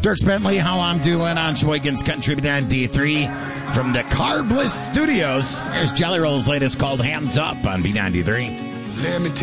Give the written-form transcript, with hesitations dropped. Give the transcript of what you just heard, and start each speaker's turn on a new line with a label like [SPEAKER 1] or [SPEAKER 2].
[SPEAKER 1] Dirk Bentley, how I'm doing on Sheboygan's Country B93 from the Carbless Studios. There's Jelly Roll's latest called Hands Up on B93.
[SPEAKER 2] Let me